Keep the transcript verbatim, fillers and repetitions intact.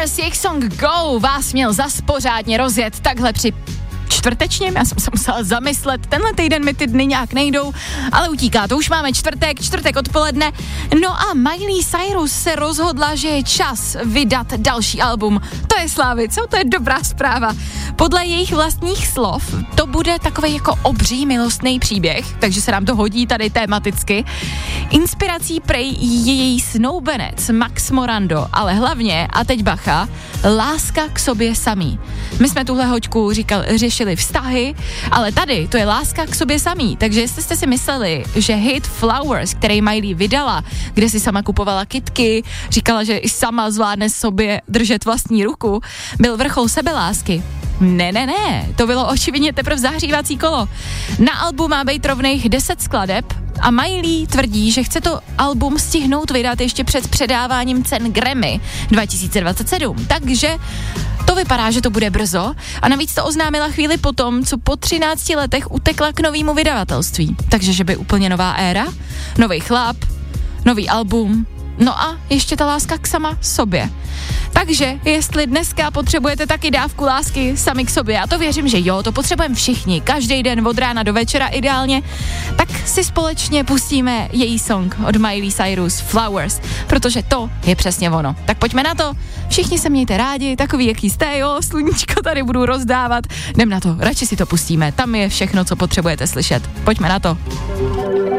Flowers, jejich song Go vás měl zas pořádně rozjet takhle při čtvrtečním, já jsem se musela zamyslet, tenhle týden mi ty dny nějak nejdou, ale utíká, to už máme čtvrtek, čtvrtek odpoledne, no a Miley Cyrus se rozhodla, že je čas vydat další album, to je slávy, co? To je dobrá zpráva. Podle jejich vlastních slov to bude takový jako obří milostný příběh, takže se nám to hodí tady tematicky. Inspirací prej je její snoubenec Max Morando, ale hlavně, a teď bacha, láska k sobě samý. My jsme tuhle hoďku říkal, řešili vztahy, ale tady to je láska k sobě samý, takže jestli jste si mysleli, že hit Flowers, který Miley vydala, kde si sama kupovala kytky, říkala, že i sama zvládne sobě držet vlastní ruku, byl vrchol sebelásky. Ne, ne, ne, to bylo očividně teprve zahřívací kolo. Na albu má být rovných deset skladeb a Miley tvrdí, že chce to album stihnout vydat ještě před předáváním cen Grammy dva tisíce dvacet sedm, takže to vypadá, že to bude brzo a navíc to oznámila chvíli potom, co po třinácti letech utekla k novému vydavatelství. Takže že by úplně nová éra, nový chlap, nový album, no a ještě ta láska k sama sobě. Takže, jestli dneska potřebujete taky dávku lásky sami k sobě, a to věřím, že jo, to potřebujeme všichni, každý den od rána do večera ideálně, tak si společně pustíme její song od Miley Cyrus Flowers, protože to je přesně ono. Tak pojďme na to, všichni se mějte rádi, takový jaký jste, jo, sluníčko tady budu rozdávat, jdem na to, radši si to pustíme, tam je všechno, co potřebujete slyšet. Pojďme na to.